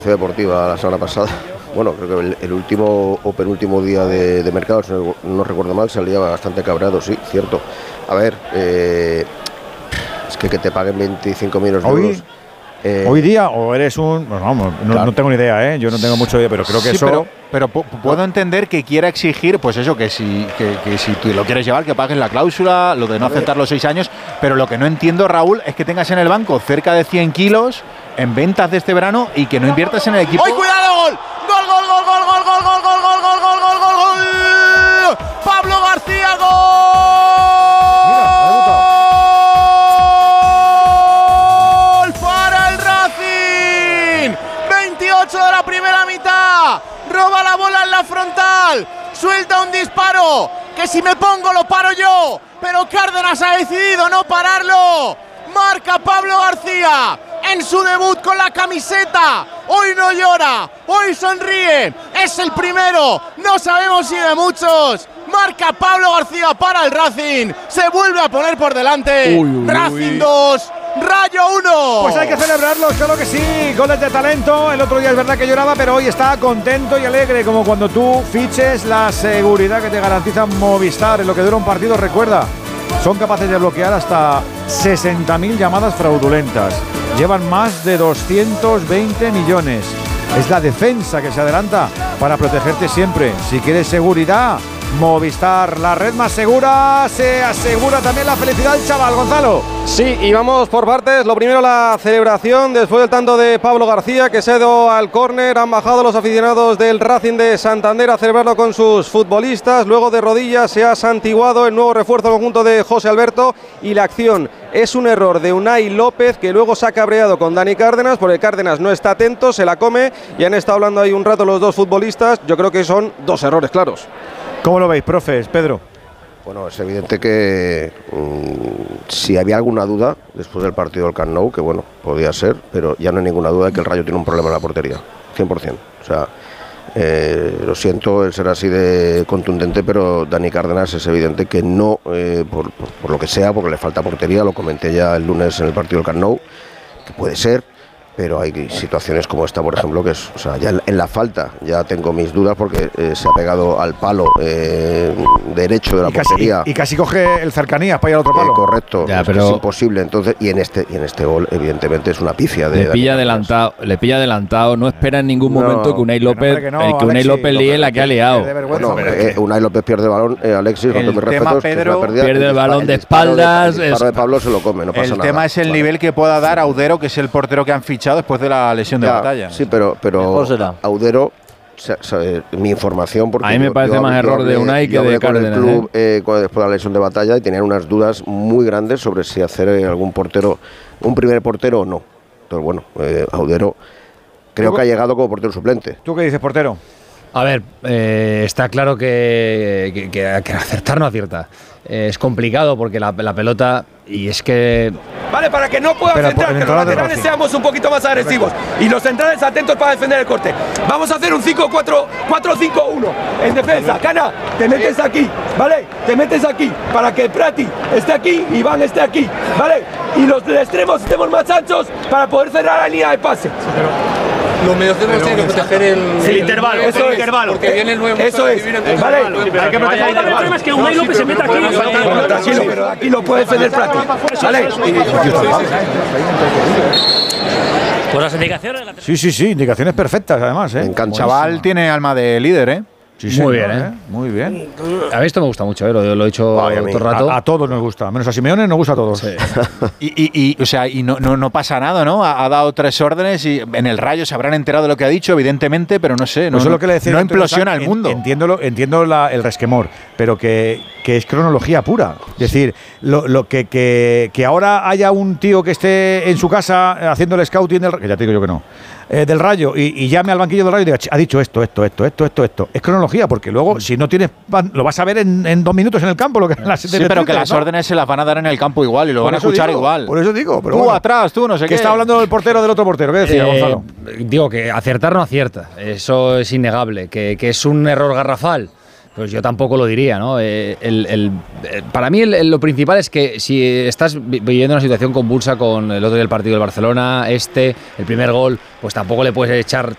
Deportiva la semana pasada. Bueno, creo que el último o penúltimo día de mercado, si no recuerdo mal, salía bastante cabreado, sí, cierto. A ver, es que te paguen 25 millones de euros. ¿Hoy día o eres un...? Bueno, vamos, claro. No tengo ni idea, yo no tengo mucha idea, pero creo que sí, eso... Pero puedo entender que quiera exigir, pues eso, que si tú lo quieres llevar, que pagues la cláusula, lo de no aceptar los 6 años, pero lo que no entiendo, Raúl, es que tengas en el banco cerca de 100 kilos en ventas de este verano y que no inviertas en el equipo. ¡Ay, cuidado, gol! ¡Gol, gol, gol, gol, gol, gol, gol, gol, gol, gol, gol, gol, gol, gol! ¡Pablo García, gol! ¡Para el Racing! 28 de la primera mitad. Roba la bola en la frontal. Suelta un disparo que si me pongo lo paro yo. Pero Cárdenas ha decidido no pararlo. Marca Pablo García en su debut con la camiseta. Hoy no llora, hoy sonríe. Es el primero, no sabemos si de muchos. Marca Pablo García para el Racing. Se vuelve a poner por delante. Racing 2, Rayo 1. Pues hay que celebrarlo, claro que sí. Goles de talento. El otro día es verdad que lloraba, pero hoy está contento y alegre, como cuando tú fiches la seguridad que te garantiza Movistar en lo que dura un partido. Recuerda, son capaces de bloquear hasta 60.000 llamadas fraudulentas. Llevan más de 220 millones. Es la defensa que se adelanta para protegerte siempre. Si quieres seguridad, Movistar, la red más segura. Se asegura también la felicidad del chaval, Gonzalo. Sí, y vamos por partes. Lo primero, la celebración después del tanto de Pablo García, que se ha ido al córner. Han bajado los aficionados del Racing de Santander a celebrarlo con sus futbolistas. Luego de rodillas se ha santiguado el nuevo refuerzo al conjunto de José Alberto. Y la acción es un error de Unai López, que luego se ha cabreado con Dani Cárdenas, porque Cárdenas no está atento, se la come. Y han estado hablando ahí un rato los dos futbolistas. Yo creo que son dos errores claros. ¿Cómo lo veis, profes? Pedro. Bueno, es evidente que si había alguna duda después del partido del Camp Nou, que bueno, podía ser, pero ya no hay ninguna duda de que el Rayo tiene un problema en la portería, 100%. O sea, lo siento el ser así de contundente, pero Dani Cárdenas es evidente que no, por lo que sea, porque le falta portería, lo comenté ya el lunes en el partido del Camp Nou, que puede ser. Pero hay situaciones como esta, por ejemplo, que es, o sea, ya en la falta ya tengo mis dudas porque se ha pegado al palo derecho de la portería. Y casi coge el cercanías para ir al otro palo. Correcto, ya, pero es imposible. Entonces, y en este gol, evidentemente, es una pifia. Le pilla adelantado, no espera en ningún momento que Unai López líe la que ha liado. Bueno, Unai López pierde el balón, Alexis, con todos mis respetos, Pedro, pierde el balón de espaldas. El disparo de Pablo se lo come, no pasa nada. El tema es el nivel que pueda dar Audero, que es el portero que han fichado después de la lesión de Batalla. Sí, pero Audero, mi información, porque a mí me parece más error de Unai que de Cárdenas. Con el club después de la lesión de Batalla, y tenían unas dudas muy grandes sobre si hacer algún portero, un primer portero o no. Entonces, bueno, Audero creo que ha llegado como portero suplente. ¿Tú qué dices, portero? A ver, está claro que acertar no acierta. Es complicado porque la pelota, y es que... Vale, para que no puedan centrar, que los laterales seamos un poquito más agresivos y los centrales atentos para defender el corte. Vamos a hacer un 4-5-1 en defensa. Cana, te metes aquí, ¿vale? Te metes aquí para que Prati esté aquí y Iván esté aquí, ¿vale? Y los extremos estemos más anchos para poder cerrar la línea de pase. Los medios tenemos que proteger el intervalo, eso es intervalo. Porque viene el nuevo. Eso es, ¿vale? Hay que proteger el intervalo. El problema es que Unai López se meta aquí. Tranquilo, pero aquí lo puede defender Prati, ¿vale? Pues las indicaciones. Sí, indicaciones perfectas además, ¿eh? El chaval tiene alma de líder, ¿eh? Sí, muy bien, ¿eh? Muy bien. A mí esto me gusta mucho, lo he dicho todo el rato. A todos nos gusta, menos a Simeone nos gusta a todos. Sí. y no pasa nada, ¿no? Ha dado 3 órdenes y en el Rayo se habrán enterado de lo que ha dicho, evidentemente, pero no sé, no implosiona el mundo. Entiendo el resquemor, pero que es cronología pura. Es decir, lo que ahora haya un tío que esté en su casa haciendo el scouting que ya te digo yo que no. Del Rayo y llame al banquillo del Rayo y diga, ha dicho esto. Es cronología, porque luego, si no tienes, lo vas a ver en 2 minutos en el campo. Pero que las órdenes se las van a dar en el campo igual y lo van a escuchar igual. Por eso digo. Pero tú atrás, tú no sé qué. Que está hablando del portero del otro portero. ¿Qué decía, Gonzalo? Digo que acertar no acierta. Eso es innegable. Que es un error garrafal. Pues yo tampoco lo diría, ¿no? Para mí lo principal es que si estás viviendo una situación convulsa con el otro día el partido del Barcelona, el primer gol, pues tampoco le puedes echar